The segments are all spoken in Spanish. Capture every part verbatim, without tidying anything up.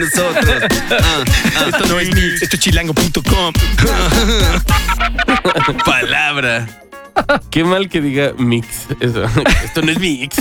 nosotros. Ah, ah. Esto no es mix, esto es chilango punto com. Palabra. Qué mal que diga mix. Eso. Esto no es mix.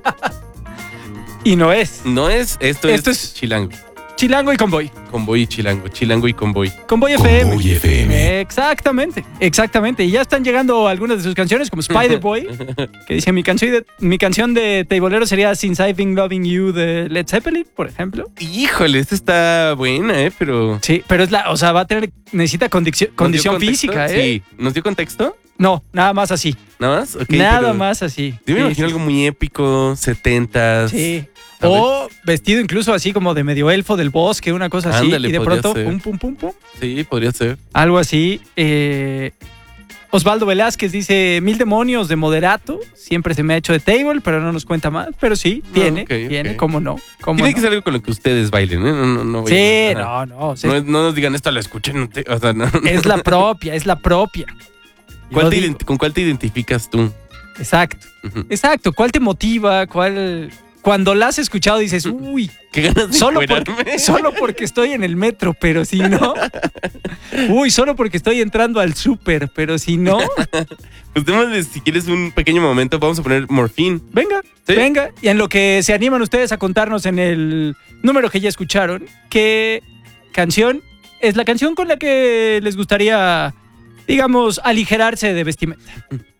Y no es. No es, esto, Esto es, es- chilango. Chilango y Convoy. Convoy y chilango. Chilango y convoy. Convoy F M. Convoy F M. Exactamente, exactamente. Y ya están llegando algunas de sus canciones, como Spider Boy, que dice mi canción de, mi canción de Teibolero sería Since I've Been Loving You de Led Zeppelin, por ejemplo. Híjole, esta está buena, ¿eh? Pero... Sí, pero es la, o sea, va a tener, necesita condicio- ¿Nos dio condición contexto? física, ¿eh? Sí. ¿Nos dio contexto? No, nada más así. ¿Nada más? Ok, nada pero más así. Yo me Sí, imagino sí, algo muy épico, setentas. Sí. A O vestido incluso así como de medio elfo del bosque, una cosa así. Ándale, y de podría pronto, ser. pum, pum, pum, pum. Sí, podría ser. Algo así. Eh, Osvaldo Velázquez dice, mil demonios de moderato. Siempre se me ha hecho de table, pero no nos cuenta más. Pero sí, tiene, ok, tiene, ok. cómo no. Cómo Tiene no. que ser algo con lo que ustedes bailen, ¿eh? No, no, no. Sí, vayan- no, ajá. no. o sea, No, no nos digan esto, la escuché. No te- o sea, no, no. es la propia, es la propia. ¿Cuál Yo te digo, ident- ¿Con cuál te identificas tú? exacto, Ujú. exacto. ¿Cuál te motiva? ¿Cuál? Cuando la has escuchado dices, uy, ¿Qué ganas de solo encuerarme? porque, solo porque estoy en el metro, pero si no. Uy, solo porque estoy entrando al súper, pero si no. Pues démosle, si quieres un pequeño momento, vamos a poner Morphine. Venga, Sí. venga. Y en lo que se animan ustedes a contarnos en el número que ya escucharon, ¿qué canción es la canción con la que les gustaría, digamos, aligerarse de vestimenta?